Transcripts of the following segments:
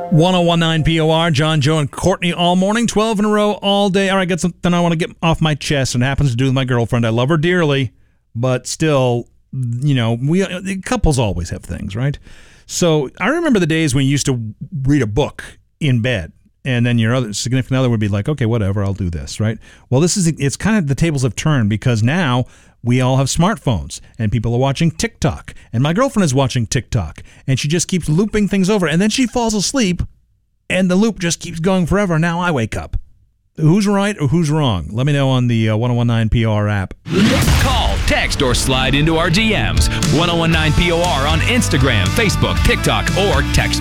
1019 POR, John, Joe, and Courtney all morning, 12 in a row, all day. All right, got something I want to get off my chest, and it happens to do with my girlfriend. I love her dearly, but still, you know, couples always have things, right? So I remember the days when you used to read a book in bed, and then your other significant other would be like, okay, whatever, I'll do this, right? Well, it's kind of the tables have turned, because now we all have smartphones, and people are watching TikTok, and my girlfriend is watching TikTok, and she just keeps looping things over, and then she falls asleep, and the loop just keeps going forever. Now I wake up. Who's right or who's wrong? Let me know on the 1019 POR app. Call, text, or slide into our DMs. 1019 POR on Instagram, Facebook, TikTok, or text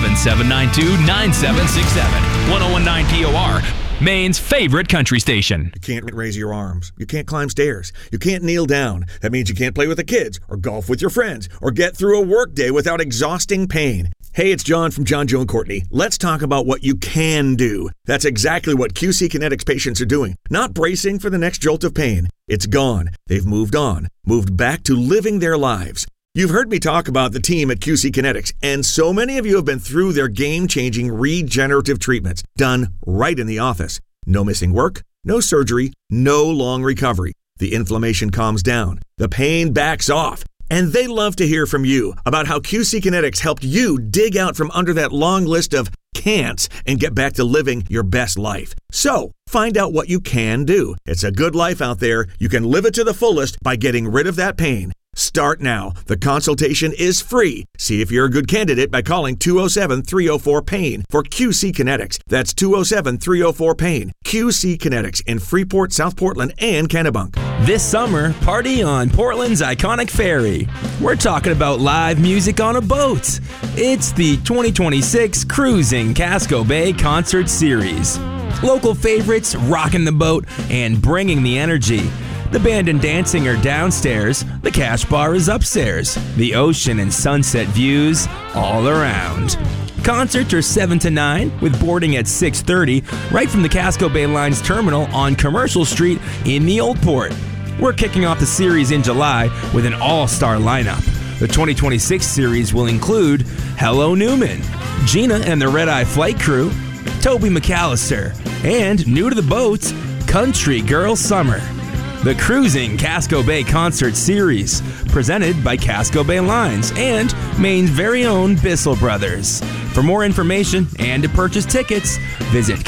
207-792-9767. 1019 POR, Maine's favorite country station. You can't raise your arms. You can't climb stairs. You can't kneel down. That means you can't play with the kids, or golf with your friends, or get through a workday without exhausting pain. Hey, it's John from John, Joe, and Courtney. Let's talk about what you can do. That's exactly what QC Kinetics patients are doing. Not bracing for the next jolt of pain. It's gone. They've moved on. Moved back to living their lives. You've heard me talk about the team at QC Kinetics, and so many of you have been through their game-changing regenerative treatments, done right in the office. No missing work, no surgery, no long recovery. The inflammation calms down. The pain backs off. And they love to hear from you about how QC Kinetics helped you dig out from under that long list of can'ts and get back to living your best life. So, find out what you can do. It's a good life out there. You can live it to the fullest by getting rid of that pain. Start now. The consultation is free. See if you're a good candidate by calling 207-304-PAIN for QC Kinetics. That's 207-304-PAIN. QC Kinetics in Freeport, South Portland, and Kennebunk. This summer, party on Portland's iconic ferry. We're talking about live music on a boat. It's the 2026 Cruising Casco Bay Concert Series. Local favorites rocking the boat and bringing the energy. The band and dancing are downstairs, the cash bar is upstairs, the ocean and sunset views all around. Concerts are 7 to 9, with boarding at 6:30, right from the Casco Bay Line's terminal on Commercial Street in the Old Port. We're kicking off the series in July with an all-star lineup. The 2026 series will include Hello Newman, Gina and the Red Eye Flight Crew, Toby McAllister, and new to the boats, Country Girl Summer. The Cruising Casco Bay Concert Series, presented by Casco Bay Lines and Maine's very own Bissell Brothers. For more information and to purchase tickets, visit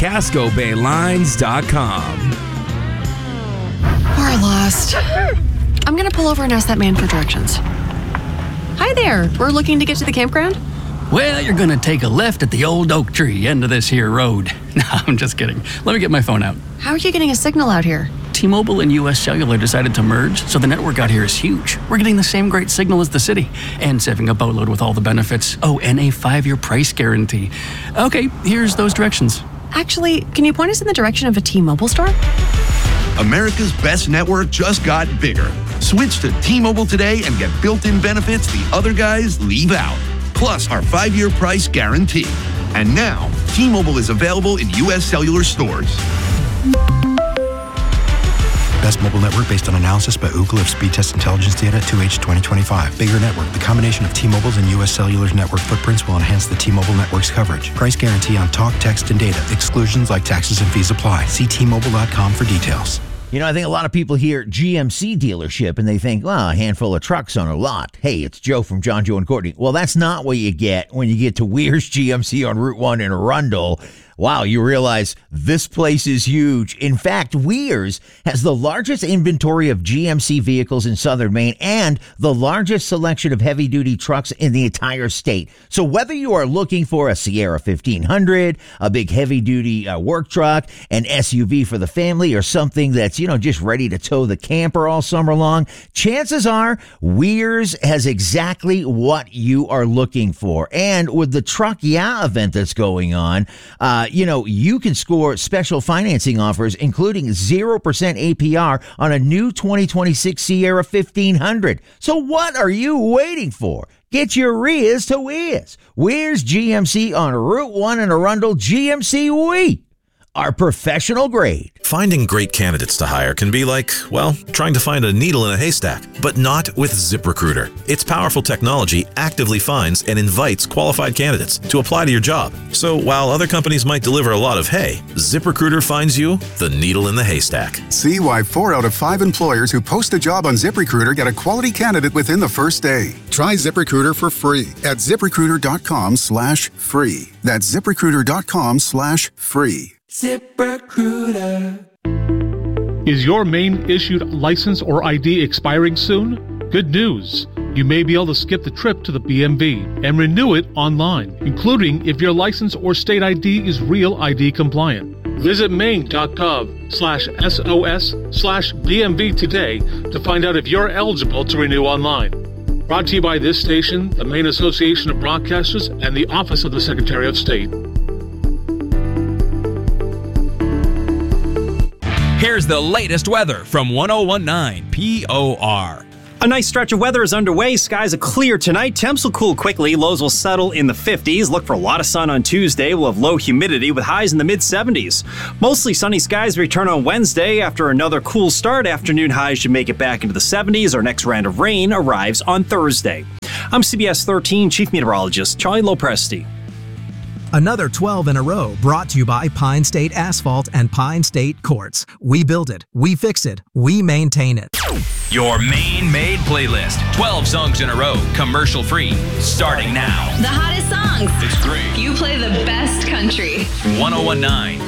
CascoBayLines.com. We're lost. I'm gonna pull over and ask that man for directions. Hi there, we're looking to get to the campground? Well, you're gonna take a left at the old oak tree end of this here road. No, I'm just kidding. Let me get my phone out. How are you getting a signal out here? T-Mobile and US Cellular decided to merge, so the network out here is huge. We're getting the same great signal as the city, and saving a boatload with all the benefits. Oh, and a 5-year price guarantee. Okay, here's those directions. Actually, can you point us in the direction of a T-Mobile store? America's best network just got bigger. Switch to T-Mobile today and get built-in benefits the other guys leave out. Plus our 5-year price guarantee. And now, T-Mobile is available in US Cellular stores. Best mobile network based on analysis by Ookla of speed test intelligence data 2H 2025. Bigger network. The combination of T-Mobile's and US Cellular's network footprints will enhance the T-Mobile network's coverage. Price guarantee on talk, text, and data. Exclusions like taxes and fees apply. See T-Mobile.com for details. You know, I think a lot of people hear GMC dealership and they think, well, a handful of trucks on a lot. Hey, it's Joe from John, Joe, and Courtney. Well, that's not what you get when you get to Weir's GMC on Route 1 in Arundel. Wow, you realize this place is huge. In fact, Weir's has the largest inventory of GMC vehicles in southern Maine and the largest selection of heavy-duty trucks in the entire state. So whether you are looking for a Sierra 1500, a big heavy-duty work truck, an SUV for the family, or something that's, just ready to tow the camper all summer long, chances are Weir's has exactly what you are looking for. And with the Truck Yeah event that's going on, you can score special financing offers, including 0% APR on a new 2026 Sierra 1500. So what are you waiting for? Get your Rias to Weir's. Weir's GMC on Route 1 in Arundel. GMC We are professional grade. Finding great candidates to hire can be like, well, trying to find a needle in a haystack, but not with ZipRecruiter. Its powerful technology actively finds and invites qualified candidates to apply to your job. So while other companies might deliver a lot of hay, ZipRecruiter finds you the needle in the haystack. See why 4 out of 5 employers who post a job on ZipRecruiter get a quality candidate within the first day. Try ZipRecruiter for free at ZipRecruiter.com/free. That's ZipRecruiter.com/free. ZipRecruiter. Is your Maine issued license or ID expiring soon? Good news. You may be able to skip the trip to the BMV and renew it online, including if your license or state ID is Real ID compliant. Visit maine.gov/SOS/BMV today to find out if you're eligible to renew online. Brought to you by this station, the Maine Association of Broadcasters, and the Office of the Secretary of State. Here's the latest weather from 1019 POR. A nice stretch of weather is underway. Skies are clear tonight. Temps will cool quickly. Lows will settle in the 50s. Look for a lot of sun on Tuesday. We'll have low humidity with highs in the mid-70s. Mostly sunny skies return on Wednesday. After another cool start, afternoon highs should make it back into the 70s. Our next round of rain arrives on Thursday. I'm CBS 13 Chief Meteorologist Charlie Lopresti. Another 12 in a row brought to you by Pine State Asphalt and Pine State Quartz. We build it, we fix it, we maintain it. Your Maine-made playlist. 12 songs in a row, commercial-free, starting now. The hottest songs. It's great. You play the best country. 1019